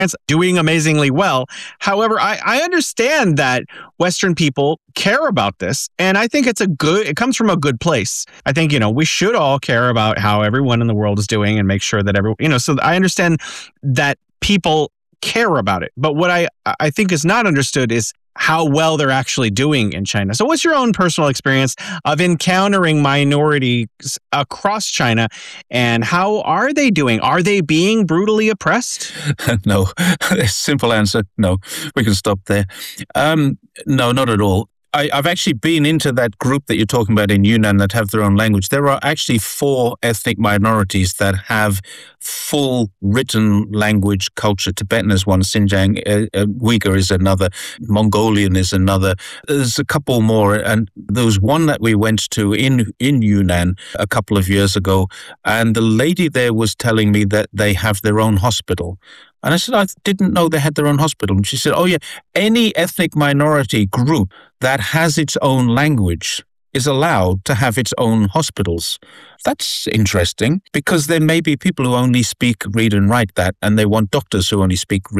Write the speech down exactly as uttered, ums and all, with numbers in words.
doing amazingly well. However, I, I understand that Western people care about this, and I think it's a good, it comes from a good place. I think, you know, we should all care about how everyone in the world is doing and make sure that everyone, you know, so I understand that people care about it. But what I, I think is not understood is how well they're actually doing in China. So what's your own personal experience of encountering minorities across China, and how are they doing? Are they being brutally oppressed? No. Simple answer, no. We can stop there. Um, no, not at all. I, I've actually been into that group that you're talking about in Yunnan that have their own language. There are actually four ethnic minorities that have full written language culture. Tibetan is one, Xinjiang, uh, uh, Uyghur is another, Mongolian is another. There's a couple more, and there was one that we went to in, in Yunnan a couple of years ago, and the lady there was telling me that they have their own hospital. And I said, I didn't know they had their own hospital. And she said, oh yeah, any ethnic minority group that has its own language is allowed to have its own hospitals. That's interesting, because there may be people who only speak, read and write that, and they want doctors who only speak, read